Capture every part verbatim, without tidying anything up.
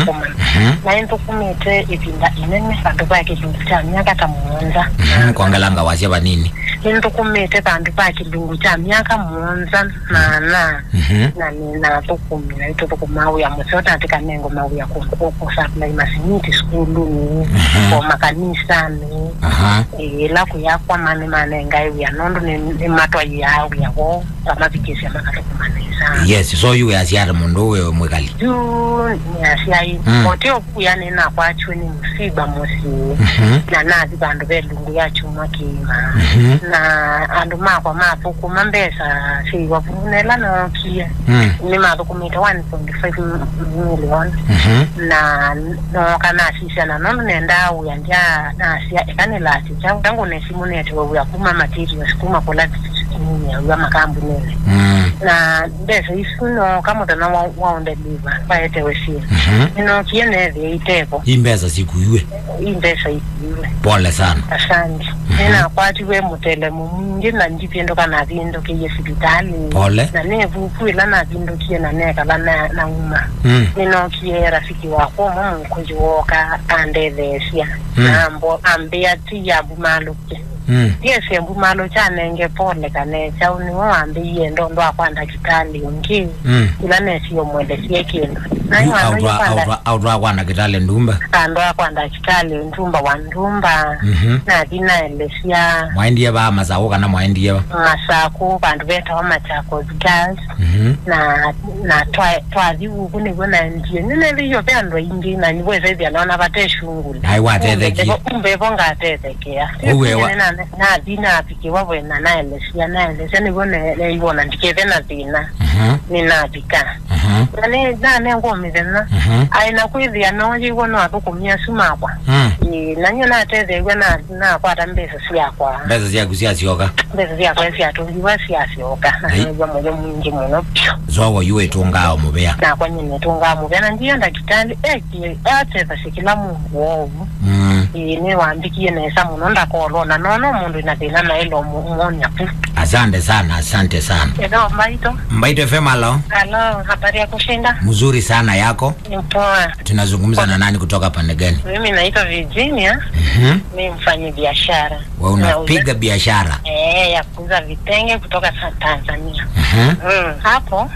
tukuma na ento kumete ipinda inene bantu bake lungu cha miaka tamuonza kwa ngalanga wazia banini ento kumete bantu bake lungu cha miaka muonza na na na nina tukumi na ito tukumawi ya musota atika nengo mawi ya kukuku sabla imasiniti skulu kwa makanisa ni ila kuyakwa mani mane ngai ya nondo ni matwa ya ya wo kama vikisi ya makatukumanisa. Yes, so you as yara mundo we mwekali yu ni asiai moteo kuyane na kwa chuni msiba mosi na nazi bandu belungu ya chumwa kima na andu makwa mapu kumambesa si wavunela na kia ni mapu kumita one point five million na no kana sisi na nono nenda uyandia na asia ekane lati changu tangu nesimu neti wa kuma materials kuma kola ya makambu nene na besa isuno kama tana waonde liva baete wesi ino kiene de iteko imbeza sikuywe imbeza ikuywe pole sana asante nina kwati we mutele mumungi na njipendo kana vindo ke hospitali pole na nevu kuila na vindo kie na neka na na uma nino kie rafiki wako mumu kujuoka ande desia ambo ambia tia bumaluke Mm. Yes, mbu malo chane nge pole kane chauni wambi yendo ndo akwanda kitali ngi mm. ila nesi yomwele siekendo na audra audra audra kwanda kitali ndumba ando akwanda kitali ndumba wa ndumba mm -hmm. na dina elesia mwaindia ba mazako kana mwaindia ba masako bandu beta wa machako gas mm -hmm. na na twa twa dibu kuni bona ndie nene liyo bendo ingi na niweze bya naona bateshungula hai watetheki umbe bonga tetekea uwe na dina apike wawe na na elesia na elesia ni bone le ibona ndikeve na dina mhm nina dika mhm nane na ne ngomi dena aina kwizi anoji wono abukumya sumakwa ni nanyo na teze gwana na kwata mbesa siyakwa mbesa siya kusia sioka mbesa siya kwa siya tuliwa siya sioka na nyo moyo mwingi muno zowo yuwe tunga omubea na kwa nyine tunga omubea na ndiyo ndakitali eki ate basikila mungu ovu mm ni waambikie na esa muno ndakolona nono mundu inadina na ilo muonya pu asante sana asante sana edo mbaito mbaito F M alo alo habari ya kushinda mzuri sana yako poa tunazungumza na nani kutoka pande gani mimi naitwa Virginia mhm mimi mfanya biashara wewe unapiga biashara eh ya kuuza vitenge kutoka Tanzania mhm mm. hapo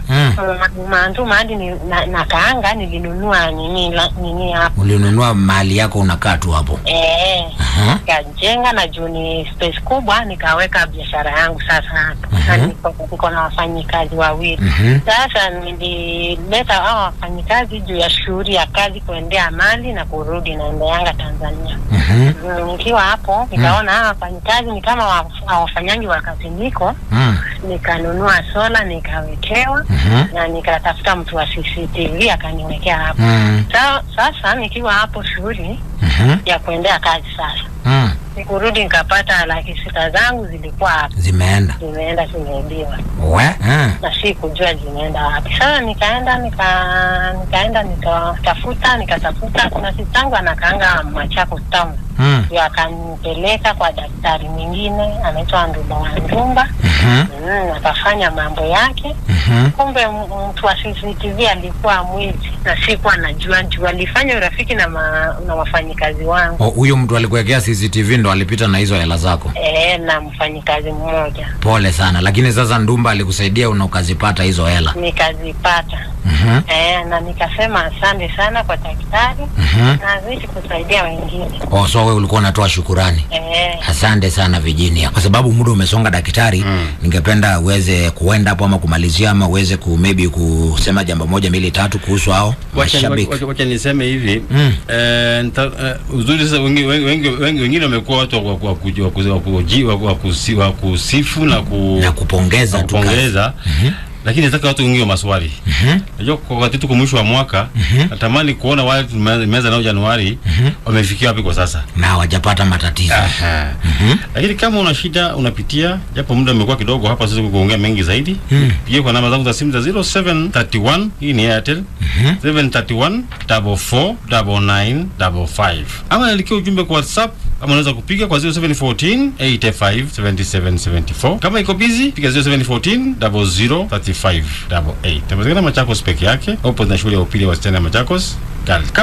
mwanzo maadi ni na, na kaanga nilinunua nini nini hapo ulinunua mali yako unakaa tu hapo eh aha kajenga na juni space kubwa nikaweka biashara yangu sasa hapo na niko niko na wafanyikazi wawili sasa nilileta hao wafanyikazi juu ya shughuli ya kazi kuendea mali na kurudi na endeanga Tanzania mhm nikiwa hapo nikaona hao wafanyikazi ni kama wafanyangi wa kazi niko nikanunua sola nikawekewa na nikatafuta mtu wa C C T V akaniwekea hapo Sa, sasa nikiwa hapo shughuli ya kuendea kazi sasa mm. nikurudi nikapata laki sita zangu zilikuwa hapo zimeenda zimeenda zimeibiwa we mm. na si kujua zimeenda wapi sasa nikaenda nika nikaenda nikatafuta nikatafuta kuna sitangu anakaanga Machako town mm. ya akanipeleka kwa daktari mwingine anaitwa Ndumba wa Ndumba mhm mm, akafanya mambo yake mhm kumbe mtu wa C C T V alikuwa mwizi na sikuwa najua juu alifanya urafiki na ma, na wafanyikazi wangu huyo mtu alikuwekea C C T V ndo alipita na hizo hela zako eh na mfanyikazi mmoja pole sana lakini sasa Ndumba alikusaidia unakazipata hizo hela nikazipata mhm eh na nikasema asante sana kwa daktari mhm na zidi kusaidia wengine oh so wewe ulikuwa unatoa shukrani eh asante sana Virginia kwa sababu muda umesonga daktari mm. ningependa uweze kuenda hapo ama kumalizia ama uweze ku maybe kusema jambo moja mbili tatu kuhusu hao mashabiki wacha niseme hivi mm. eh uh, uzuri sasa wengi wengi wengi wengine wamekuwa watu wa kujua kujua wa kusifu na ku na kupongeza tu kupongeza lakini nataka watu wengi wa maswali mhm unajua kwa wakati tuko mwisho wa mwaka natamani kuona wale tumeanza nao Januari wamefikia wapi kwa sasa na hawajapata matatizo mhm lakini kama una shida unapitia japo muda umekuwa kidogo hapa sasa kuongea mengi zaidi pia kwa namba zangu za simu za zero seven three one hii ni Airtel seven three one four four nine nine five five ama nilikio ujumbe kwa WhatsApp ama unaweza kupiga kwa zero seven one four eight five seven seven seven four kama iko busy piga zero seven one four zero zero three five eight eight. Tabazana Machakos peke yake hapo na shule ya upili wa wasichana Machakos.